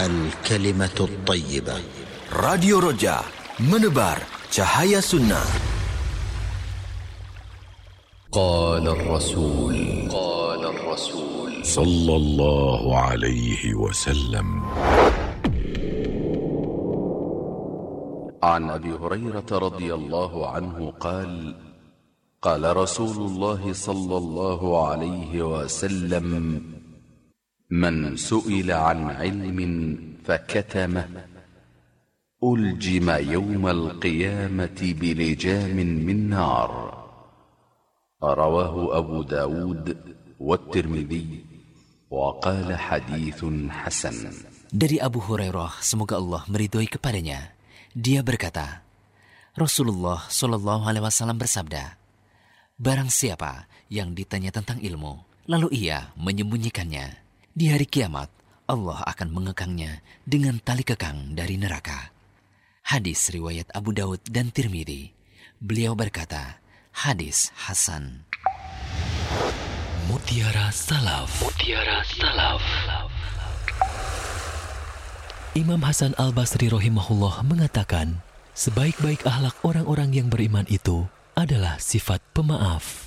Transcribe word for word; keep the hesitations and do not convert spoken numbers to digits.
الكلمة الطيبة. Radio Roja, menebar cahaya sunnah. قال الرسول قال الرسول صلى الله عليه وسلم. عن أبي هريرة رضي الله عنه قال قال رسول الله صلى الله عليه وسلم: من سئل عن علم فكتمه ألجم يوم القيامة بلجام من نار. رواه أبو داود والترمذي وقال حديث حسن. Dari Abu Hurairah, semoga Allah meridhoi kepadanya, dia berkata, Rasulullah Shallallahu Alaihi Wasallam bersabda, barang siapa yang ditanya tentang ilmu, lalu ia menyembunyikannya, di hari kiamat Allah akan mengekangnya dengan tali kekang dari neraka. Hadis riwayat Abu Daud dan Tirmidzi. Beliau berkata, hadis hasan. Mutiara Salaf. Mutiara Salaf. Imam Hasan Al-Basri rahimahullah mengatakan, sebaik-baik akhlak orang-orang yang beriman itu adalah sifat pemaaf.